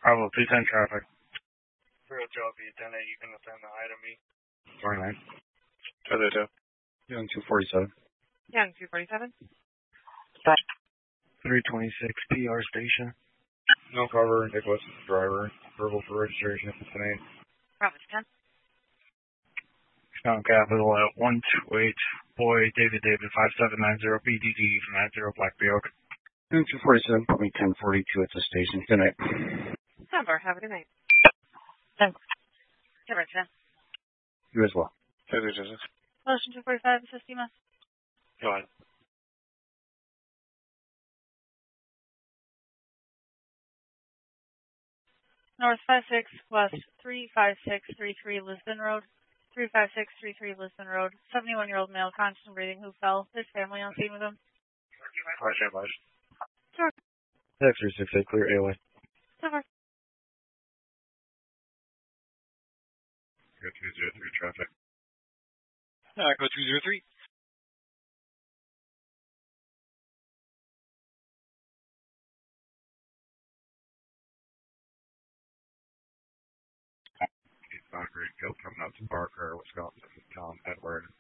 Bravo 210 traffic. Real Joe B10, you can attend the item me. 29. Other two. Young 247. Young 247. 326 PR station. No cover, Nicholas driver. Verbal for registration. Tonight. Bravo 10. Crown Capital at 128 Boy David 5790 BDD from 90 Black Oak. 247, put me 1042 at the station. Good night. Number, have a good night. Thanks. Number 10. You as well. Motion 245, assisting us. Go ahead. North 56, West 35633 Lisbon Road. 35633 Lisbon Road. 71-year-old male, conscious and breathing, who fell. His family on scene with him. Question, Bush. Sure. X368, clear AOA. Number. Go 203 traffic. Go 203. Great Hill coming out to Barker, Wisconsin. Tom Edward.